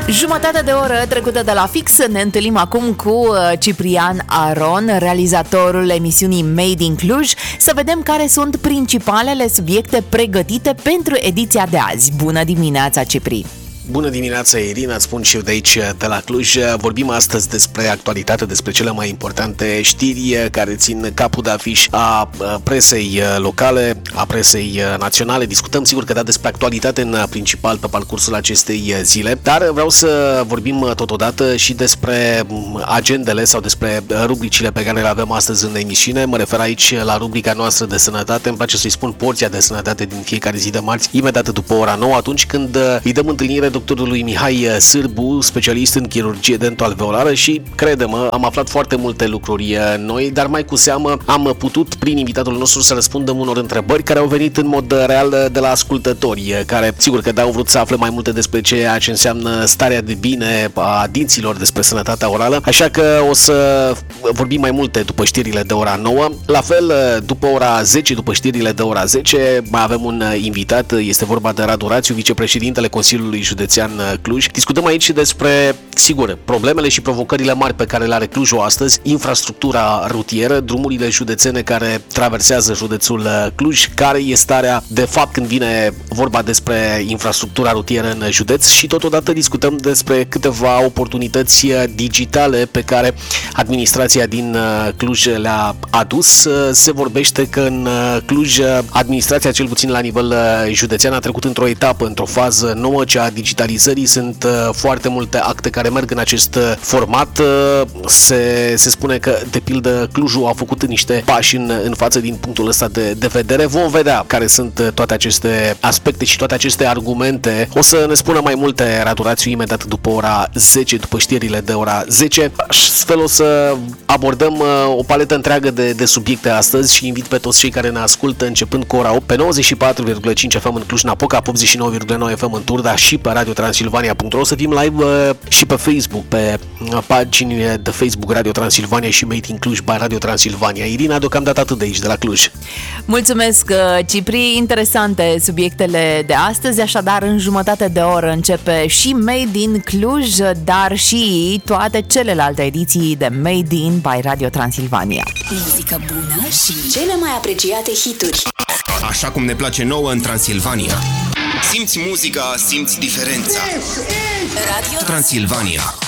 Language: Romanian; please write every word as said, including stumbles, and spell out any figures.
Jumătate de oră trecută de la fix, ne întâlnim acum cu Ciprian Aron, realizatorul emisiunii Made in Cluj, să vedem care sunt principalele subiecte pregătite pentru ediția de azi. Bună dimineața, Cipri! Bună dimineața, Irina, îți spun și eu de aici, de la Cluj. Vorbim astăzi despre actualitate, despre cele mai importante știri care țin capul de afiș a presei locale, a presei naționale. Discutăm, sigur că da, despre actualitate în principal pe parcursul acestei zile, dar vreau să vorbim totodată și despre agendele sau despre rubricile pe care le avem astăzi în emisiune. Mă refer aici la rubrica noastră de sănătate, îmi place să-i spun porția de sănătate din fiecare zi de marți, imediat după ora nouă, atunci când îi dăm întâlnire doctorului Mihai Sârbu, specialist în chirurgie dental-alveolară, și crede-mă, am aflat foarte multe lucruri noi, dar mai cu seamă am putut, prin invitatul nostru, să răspundem unor întrebări care au venit în mod real de la ascultători, care sigur că au vrut să afle mai multe despre ceea ce înseamnă starea de bine a dinților, despre sănătatea orală, așa că o să vorbim mai multe după știrile de ora nouă. La fel, după ora zece, după știrile de ora zece, mai avem un invitat, este vorba de Radu Rațiu, vicepreședintele Consiliului Județean Cluj. Discutăm aici despre, sigur, problemele și provocările mari pe care le are Clujul astăzi, infrastructura rutieră, drumurile județene care traversează județul Cluj, care e starea de fapt când vine vorba despre infrastructura rutieră în județ, și totodată discutăm despre câteva oportunități digitale pe care administrația din Cluj le-a adus. Se vorbește că în Cluj administrația, cel puțin la nivel județean, a trecut într-o etapă, într-o fază nouă, cea a digitalizării. Sunt uh, foarte multe acte care merg în acest uh, format. Uh, se, se spune că, de pildă, Clujul a făcut niște pași în, în față din punctul ăsta de, de vedere. Vom vedea care sunt uh, toate aceste aspecte și toate aceste argumente. O să ne spună mai multe Radu Rațiu imediat după ora zece, după știrile de ora zece. Astfel o să abordăm uh, o paletă întreagă de, de subiecte astăzi și invit pe toți cei care ne ascultă începând cu ora opt pe nouăzeci și patru virgulă cinci F M în Cluj-Napoca, optzeci și nouă virgulă nouă F M în Turda și pe radio transilvania punct ro. O să fim live uh, și pe Facebook, pe uh, paginile de Facebook Radio Transilvania și Made in Cluj by Radio Transilvania. Irina, deocamdată atât de aici, de la Cluj. Mulțumesc, Cipri. Interesante subiectele de astăzi, așadar în jumătate de oră începe și Made in Cluj, dar și toate celelalte ediții de Made in by Radio Transilvania. Muzică bună și cele mai apreciate hituri. Așa cum ne place nouă în Transilvania. Simți muzica, simți diferența. Radio Transilvania.